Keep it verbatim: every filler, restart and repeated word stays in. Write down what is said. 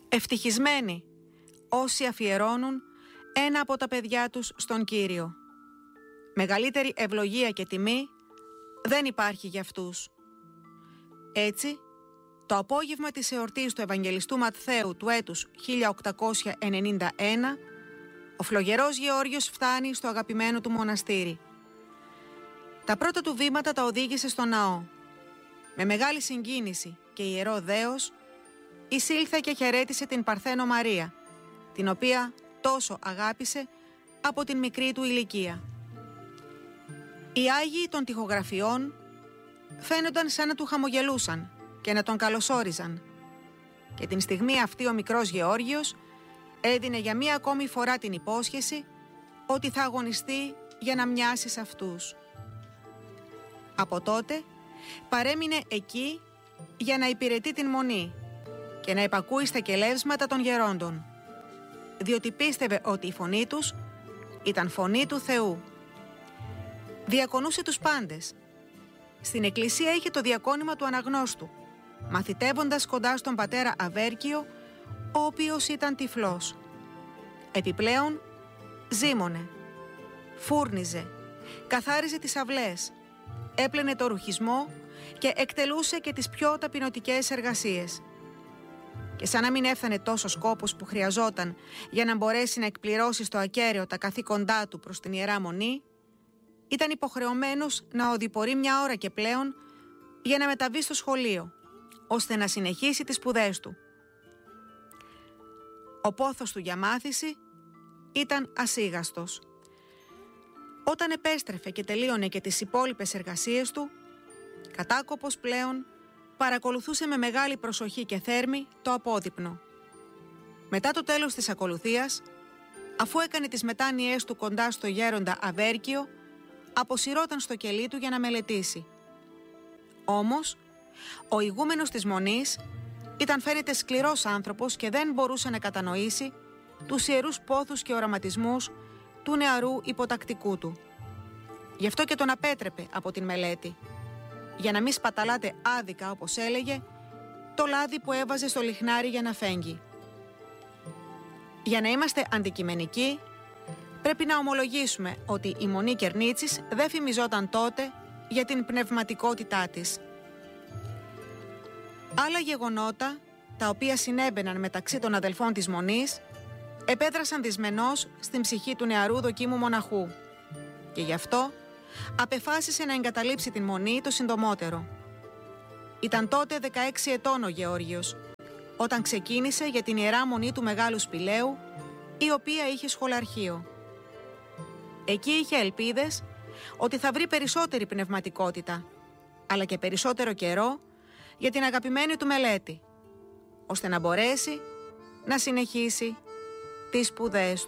Ευτυχισμένοι όσοι αφιερώνουν ένα από τα παιδιά τους στον Κύριο. Μεγαλύτερη ευλογία και τιμή δεν υπάρχει για αυτούς. Έτσι, το απόγευμα της εορτής του Ευαγγελιστού Ματθαίου του έτους χίλια οκτακόσια ενενήντα ένα, ο φλογερός Γεώργιος φτάνει στο αγαπημένο του μοναστήρι. Τα πρώτα του βήματα τα οδήγησε στο ναό. Με μεγάλη συγκίνηση και ιερό δέος, εισήλθε και χαιρέτησε την Παρθένο Μαρία, την οποία τόσο αγάπησε από την μικρή του ηλικία. Οι Άγιοι των τοιχογραφιών φαίνονταν σαν να του χαμογελούσαν και να τον καλωσόριζαν, και την στιγμή αυτή ο μικρός Γεώργιος έδινε για μία ακόμη φορά την υπόσχεση ότι θα αγωνιστεί για να μοιάσει σε αυτούς. Από τότε παρέμεινε εκεί για να υπηρετεί την Μονή και να υπακούει στα κελεύσματα των γερόντων, διότι πίστευε ότι η φωνή τους ήταν φωνή του Θεού. Διακονούσε τους πάντες. Στην εκκλησία είχε το διακόνημα του αναγνώστου, μαθητεύοντας κοντά στον πατέρα Αβέρκιο, ο οποίος ήταν τυφλός. Επιπλέον ζήμωνε, φούρνιζε, καθάριζε τις αυλές, έπλαινε το ρουχισμό και εκτελούσε και τις πιο ταπεινωτικές εργασίες. Και σαν να μην έφτανε τόσος κόπος που χρειαζόταν για να μπορέσει να εκπληρώσει στο ακέραιο τα καθήκοντά του προς την Ιερά Μονή, ήταν υποχρεωμένος να οδηπορεί μια ώρα και πλέον για να μεταβεί στο σχολείο, ώστε να συνεχίσει τις σπουδές του. Ο πόθος του για μάθηση ήταν ασίγαστος. Όταν επέστρεφε και τελείωνε και τις υπόλοιπες εργασίες του, κατάκοπος πλέον παρακολουθούσε με μεγάλη προσοχή και θέρμη το απόδειπνο. Μετά το τέλος της ακολουθίας, αφού έκανε τις μετάνοιές του κοντά στο γέροντα Αβέρκιο, αποσυρώταν στο κελί του για να μελετήσει. Όμως, ο ηγούμενος της Μονής ήταν φαίνεται σκληρός άνθρωπος και δεν μπορούσε να κατανοήσει τους ιερούς πόθους και οραματισμούς του νεαρού υποτακτικού του. Γι' αυτό και τον απέτρεπε από την μελέτη, για να μην σπαταλάτε άδικα, όπως έλεγε, το λάδι που έβαζε στο λιχνάρι για να φέγγει. Για να είμαστε αντικειμενικοί, πρέπει να ομολογήσουμε ότι η Μονή Κερνίτσης δεν φημιζόταν τότε για την πνευματικότητά της. Άλλα γεγονότα, τα οποία συνέβαιναν μεταξύ των αδελφών της Μονής, επέδρασαν δυσμενώς στην ψυχή του νεαρού δοκίμου μοναχού, και γι' αυτό απεφάσισε να εγκαταλείψει την Μονή το συντομότερο. Ήταν τότε δεκαέξι ετών ο Γεώργιος, όταν ξεκίνησε για την Ιερά Μονή του Μεγάλου Σπηλαίου, η οποία είχε σχολαρχείο. Εκεί είχε ελπίδες ότι θα βρει περισσότερη πνευματικότητα, αλλά και περισσότερο καιρό για την αγαπημένη του μελέτη, ώστε να μπορέσει να συνεχίσει τις σπουδές του.